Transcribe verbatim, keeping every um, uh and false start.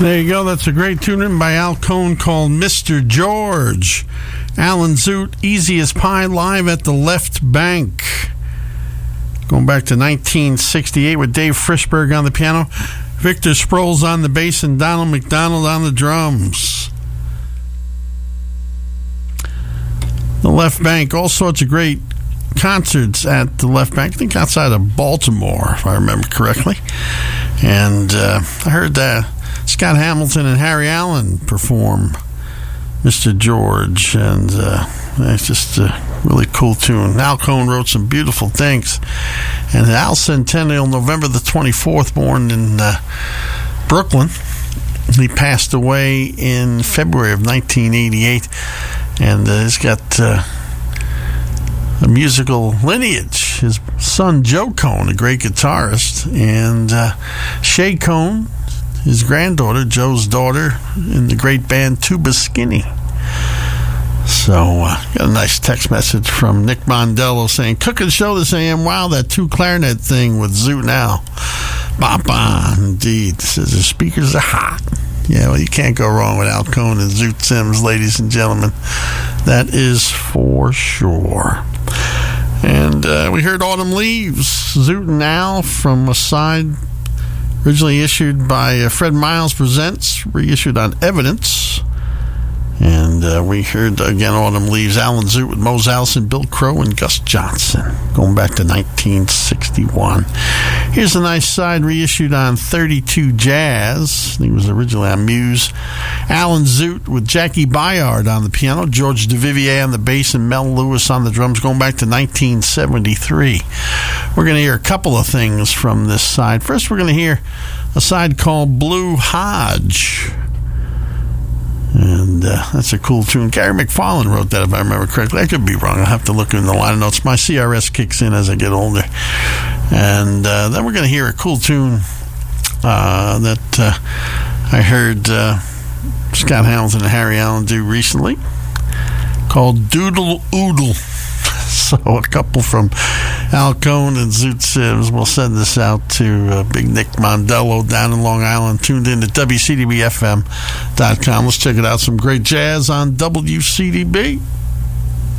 There you go. That's a great tune written by Al Cohn called Mister George. Alan Zoot, Easy as Pie, live at the Left Bank. Going back to nineteen sixty-eight with Dave Frischberg on the piano, Victor Sproles on the bass, and Donald McDonald on the drums. The Left Bank, all sorts of great concerts at the Left Bank, I think outside of Baltimore, if I remember correctly. And uh, I heard that Scott Hamilton and Harry Allen perform Mister George, and uh, it's just a really cool tune. Al Cohn wrote some beautiful things. And Al Centennial, November the twenty-fourth, born in uh, Brooklyn. He passed away in February of nineteen eighty-eight, and uh, he's got uh, a musical lineage. His son Joe Cohn, a great guitarist, and uh, Shay Cohn, his granddaughter, Joe's daughter, in the great band Tuba Skinny. So, uh, got a nice text message from Nick Mondello saying, "Cooking show this A M. Wow, that two clarinet thing with Zoot now. Ba-ba, indeed. Says the speakers are hot." Yeah, well, you can't go wrong with Al Cohn and Zoot Sims, ladies and gentlemen. That is for sure. And uh, we heard Autumn Leaves, Zoot and Al, from a side originally issued by uh, Fred Miles Presents, reissued on Evidence. And uh, we heard, again, Autumn Leaves, Alan Zoot with Mose Allison, Bill Crow, and Gus Johnson, going back to nineteen sixty-one. Here's a nice side reissued on thirty-two Jazz. I think it was originally on Muse. Alan Zoot with Jackie Bayard on the piano, George Duvivier on the bass, and Mel Lewis on the drums, going back to nineteen seventy-three. We're going to hear a couple of things from this side. First, we're going to hear a side called Blue Hodge. And uh, that's a cool tune. Gary McFarlane wrote that, if I remember correctly. I could be wrong. I'll have to look in the line of notes. My C R S kicks in as I get older. And uh, then we're going to hear a cool tune uh, that uh, I heard uh, Scott Hamilton and Harry Allen do recently, called Doodle Oodle. So a couple from Al Cohn and Zoot Sims will send this out to uh, Big Nick Mondello down in Long Island, tuned in to W C D B F M dot com. Let's check it out. Some great jazz on W C D B.